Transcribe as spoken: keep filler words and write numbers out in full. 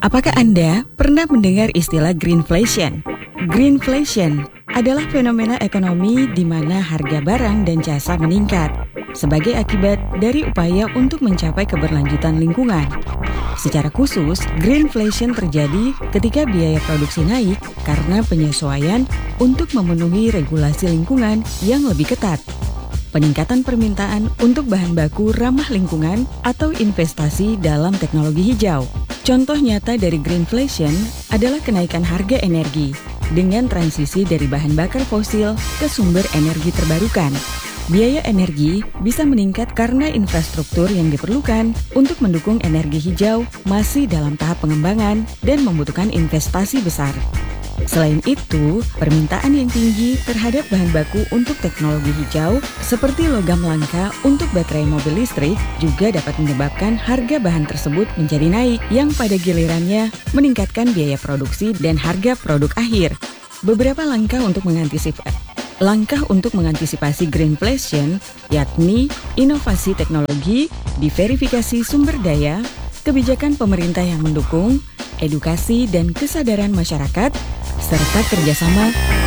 Apakah Anda pernah mendengar istilah greenflation? Greenflation adalah fenomena ekonomi di mana harga barang dan jasa meningkat sebagai akibat dari upaya untuk mencapai keberlanjutan lingkungan. Secara khusus, greenflation terjadi ketika biaya produksi naik karena penyesuaian untuk memenuhi regulasi lingkungan yang lebih ketat. Peningkatan permintaan untuk bahan baku ramah lingkungan atau investasi dalam teknologi hijau. Contoh nyata dari greenflation adalah kenaikan harga energi dengan transisi dari bahan bakar fosil ke sumber energi terbarukan. Biaya energi bisa meningkat karena infrastruktur yang diperlukan untuk mendukung energi hijau masih dalam tahap pengembangan dan membutuhkan investasi besar. Selain itu, permintaan yang tinggi terhadap bahan baku untuk teknologi hijau seperti logam langka untuk baterai mobil listrik juga dapat menyebabkan harga bahan tersebut menjadi naik yang pada gilirannya meningkatkan biaya produksi dan harga produk akhir. Beberapa langkah untuk mengantisipasi Langkah untuk mengantisipasi greenflation yakni inovasi teknologi, diverifikasi sumber daya, kebijakan pemerintah yang mendukung, edukasi dan kesadaran masyarakat, serta kerjasama